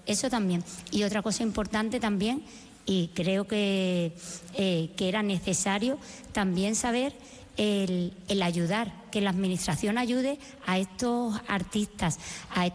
Eso también. Y otra cosa importante también, y creo que era necesario también saber el ayudar, que la Administración ayude a estos artistas, a